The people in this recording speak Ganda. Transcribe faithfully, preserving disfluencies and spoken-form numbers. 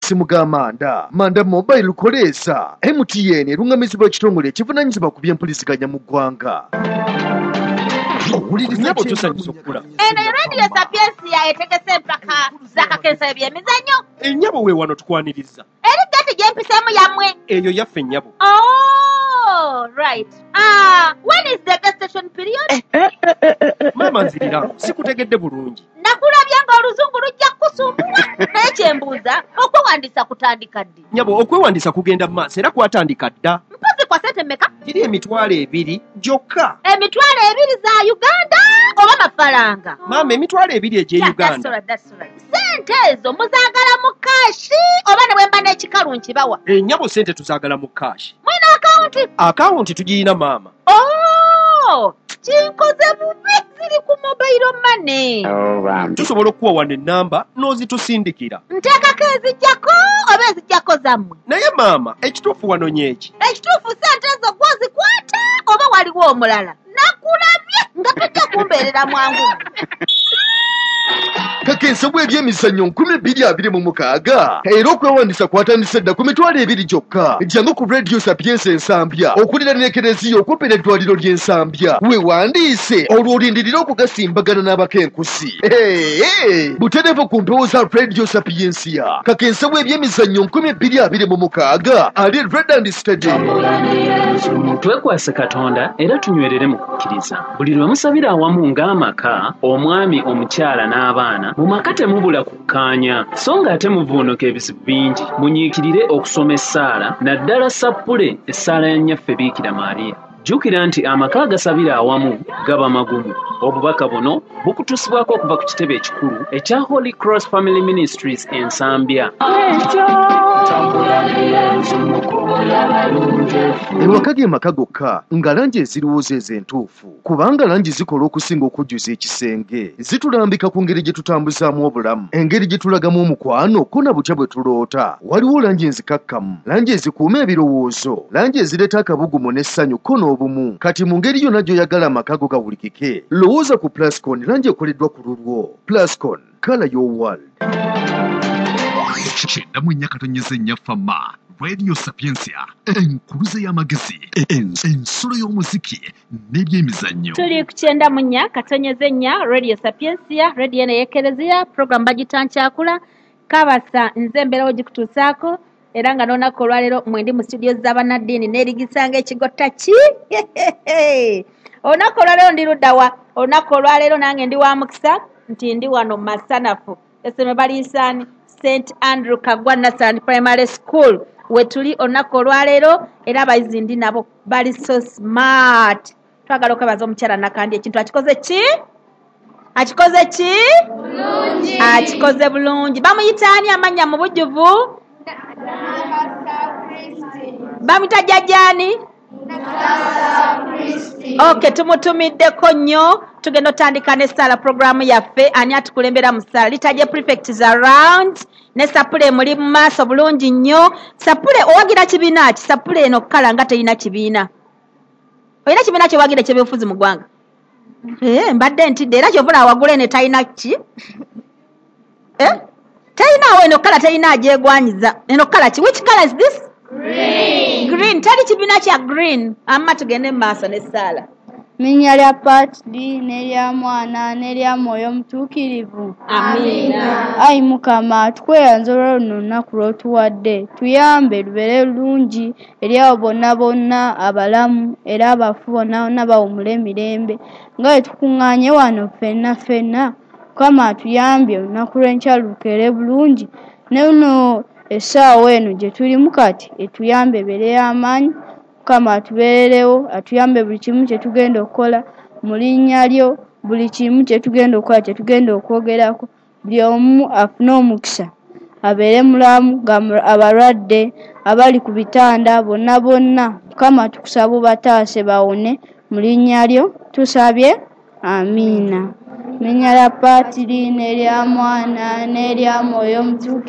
simu ga manda manda mobile lukolesa M T N lungamizibwa ekitongole ekivunanyizibwa ku by'empuliziganya mu ggwanga. Nyabo tusanyusa okula. Eno Radio Sapiensia etegese mpaka zakakensa ebyemizannyo. Ennyabo we wano tukwaniriza. Eri gati gyempisemu yamwe. Eyo yaffe ennyabo. Oh, right. Ah, when is the gestation period? Mama nzirira, sikutegedde bulungi. Nakulabya nga oluzungu lujja kusumbula. Naye kyembuuza, okwewandiisa kutandika ddi? Nyabo, okwewandiisa kugenda mu maaso era kwatandika dda. Mpozi kwa sente mmeka? Giri emitwalo ebiri gyokka. Emitwalo ebiri za Uganda oba mafaranga? Maama, emitwalo ebiri egy'e Uganda. Sente ezo muzaagala mu kaashi oba ne bwe mba n'ekikalu nkibawa? Ennyabo sente tuzaagala mu kaashi. Mwina akawunti? Akawunti tugirina maama. Oh, kinkoze bubi ziri ku mobile money. Oh, tusobola okuwa wano ennamba n'ozitusindikira. Nteekako ezijjako oba ezijjako zammwe? Naye maama, ekituufu wano nyeki. Ekituufu sente ezo gw'ozikwata oba waliwo omulala? Nakulabye nga tujja kumbeerera mwangu. Kakensa bw'ebyemizannyo nkumi bbiri abiri mu mukaaga era okwewandiisa kwatandise dda ku mitwalo ebiri gyokka. Jangu ku Radio Sapiensia Ensambya okuliraana Ekereziya okumpi n'eddwaliro ly'Ensambya. Weewandiise olwo olindirira okugasimbagana n'abakenkusi. Butereevu ku mpewo za Radio Sapiensia. Kakensa bw'ebyemizannyo nkumi bbiri abiri mu mukaaga ali Redland Stadium. Twekwase Katonda era tunywerere mu kukkiriza. Buli lwe musabira awamu ng'amaka, omwami, omukyala n'abaana, mu maka temubula kukkaanya, so nga ate muvuunuka ebizibu bingi. Munyiikirire okusoma essaala, naddala sappule essaala ya nnyaffe Biikira Maariya. Jjukira nti amaka agasabira awamu gaba magumu. Obubaka buno bukutusibwako okuva ku kitebe ekikulu ekya Holy Cross Family Ministries Ensambya. Ewaka g'emaka gokka nga langi eziriwooza ez'entuufu, kubanga langi zikola okusinga okujjuza ekisenge. Zitulambika ku ngeri gye tutambuzaamu obulamu, engeri gye tulagamu omukwano ko na butya bwe tuloota. Waliwo langi enzikakkamu, langi ezikuuma ebirowoozo, langi ezireeta akabugumu n'essanyu ko n'obumu. Kati mu ngeri yonna gy'oyagala amaka go gawulikike, lowooza ku Plascon, langi ekoleddwa ku lulwo. Plascon, color your world. Kyenda mu nnya katonyeza ennyafama Radio Sapiensia enkuluze y'amagezi ensolo y'omuziki n'ebyemizannyo. Tuli ku kyenda mu nnya katonyeza ennya Radio Sapiensia, radio eno y'Ekereziya, program bagita Nkyakula. Kabasa nze mbeerawo gikutuusaako era nga n'olunaku olwaleero mwendi mu studio z'abannaddiini neerigisanga ekigotta ki. Olunaku olwaleero ndi ludda wa? Olunaku olwaleero nange ndi wa mukisa nti ndi wano Masanafu eseme baliisaani Saint Andrew Kagwa Nassani Primary School we tuli olunaku olwaleero era abayizi ndi nabo bali so smart. Twagala okwebaza omukyala Nakandi ekintu akikoze ki? Akikoze ki? Bulungi. Akikoze bulungi. Bamuyitaani amannya mu bujjuvu? Bamuyita jjajjaani? Okay, tumutumiddeko nnyo. Tugenda otandika n'essaala programu yaffe. Ani atukulembera mu ssaala? Litajje prefects around. Ne sapule muli mu maaso bulungi nnyo. Sapule owagira kibiina ki? Sapule eno kala nga terina kibiina. Olina kibiina kye wagira ky'ebyobufuzi mu ggwanga? Eh, mbadde ntidde era kyovula awagula eno talina ki? Eh? Talina eno kala terina agyegwanyiza. Eno kala ki? Which color is this? Green. Green. Tali kibiina kya green. Amma tugende mu maaso n'essaala. Minnya lya Paatiri n'erya Mwana n'erya Mwoyo Mutuukirivu. Amiina. Ayi Mukama, tukweyanza olwa luno olunaku lw'otuwadde. Tuyambe lubeere lulungi eri abo bonna bonna abalamu era abafu bonna bonna bawumule emirembe. Nga bwe tukuŋŋaanye wano ffenna ffenna, Mukama atuyambye olunaku lw'enkya lukeere bulungi. Ne luno essaawa eno gye tulimu kati etuyambe ebeere y'amaanyi. Mukama atubeererewo, atuyambe buli kimu kye tugenda okukola mu linnya lyo, buli kimu kye tugenda okukola kye tugenda okwogerako, buli omu afune omukisa abeere mulamu, abalwadde abali ku bitanda bonna bonna Mukama tukusaba obataase bawone mu linnya lyo tusabye, amiina. Minnya lya Paatiri n'erya Mwana n'erya Mwoyo Mutuukirivu.